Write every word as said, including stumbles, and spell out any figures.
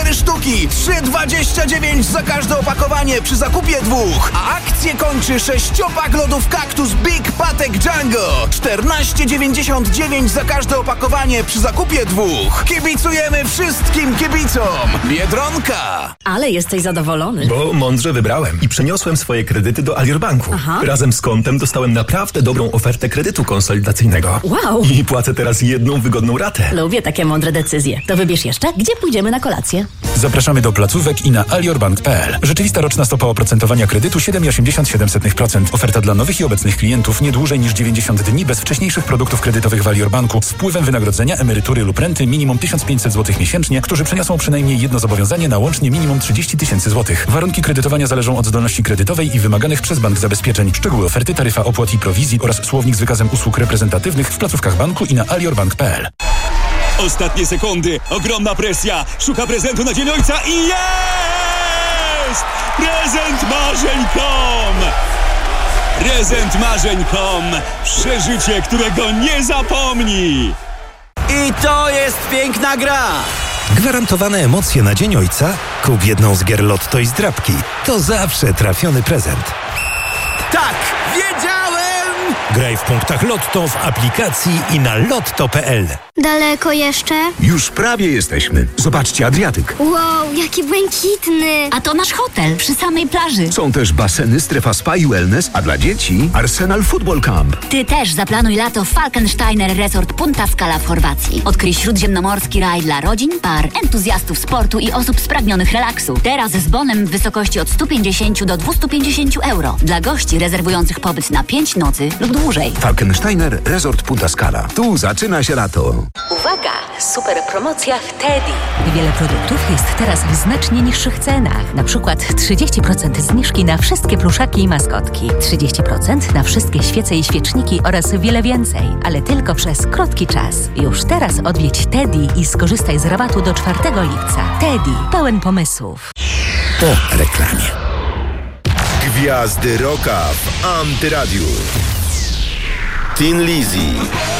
cztery sztuki, trzy dwadzieścia dziewięć za każde opakowanie przy zakupie dwóch. A akcję kończy sześciopak lodów Kaktus Big Patek Django. czternaście dziewięćdziesiąt dziewięć za każde opakowanie przy zakupie dwóch. Kibicujemy wszystkim kibicom. Biedronka. Ale jesteś zadowolony. Bo mądrze wybrałem i przeniosłem swoje kredyty do Alior Banku. Aha. Razem z kontem dostałem naprawdę dobrą ofertę kredytu konsolidacyjnego. Wow. I płacę teraz jedną wygodną ratę. Lubię takie mądre decyzje. To wybierz jeszcze, gdzie pójdziemy na kolację. Zapraszamy do placówek i na aliorbank kropka p l. Rzeczywista roczna stopa oprocentowania kredytu siedem przecinek osiemdziesiąt siedem procent. Oferta dla nowych i obecnych klientów nie dłużej niż dziewięćdziesiąt dni bez wcześniejszych produktów kredytowych w Alior Banku z wpływem wynagrodzenia, emerytury lub renty minimum tysiąc pięćset złotych miesięcznie, którzy przeniosą przynajmniej jedno zobowiązanie na łącznie minimum trzydzieści tysięcy złotych. Warunki kredytowania zależą od zdolności kredytowej i wymaganych przez bank zabezpieczeń. Szczegóły oferty, taryfa opłat i prowizji oraz słownik z wykazem usług reprezentatywnych w placówkach banku i na aliorbank kropka p l. Ostatnie sekundy, ogromna presja, szuka prezentu na Dzień Ojca i jest! Prezent marzeń kropka com! Prezent marzeń kropka com. Przeżycie, którego nie zapomni! I to jest piękna gra! Gwarantowane emocje na Dzień Ojca? Kup jedną z gier Lotto i zdrabki. To zawsze trafiony prezent. Tak, wiedziałem! Graj w punktach Lotto, w aplikacji i na lotto kropka p l. Daleko jeszcze? Już prawie jesteśmy. Zobaczcie, Adriatyk. Wow, jaki błękitny! A to nasz hotel przy samej plaży. Są też baseny, strefa spa i wellness, a dla dzieci Arsenal Football Camp. Ty też zaplanuj lato w Falkensteiner Resort Punta Scala w Chorwacji. Odkryj śródziemnomorski raj dla rodzin, par, entuzjastów sportu i osób spragnionych relaksu. Teraz z bonem w wysokości od stu pięćdziesięciu do dwustu pięćdziesięciu euro. Dla gości rezerwujących pobyt na pięć nocy lub dłużej. Falkensteiner Resort Punta Scala. Tu zaczyna się lato. Uwaga! Super promocja w Teddy. Wiele produktów jest teraz w znacznie niższych cenach. Na przykład trzydzieści procent zniżki na wszystkie pluszaki i maskotki. trzydzieści procent na wszystkie świece i świeczniki oraz wiele więcej. Ale tylko przez krótki czas. Już teraz odwiedź Teddy i skorzystaj z rabatu do czwartego lipca. Teddy. Pełen pomysłów. Po reklamie. Gwiazdy rocka w Antyradiu. Thin Lizzy.